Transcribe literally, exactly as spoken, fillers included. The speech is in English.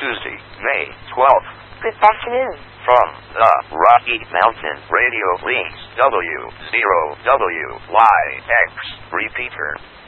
Tuesday, May twelfth. Good afternoon. From the Rocky Mountain Radio Links W zero W Y X repeater.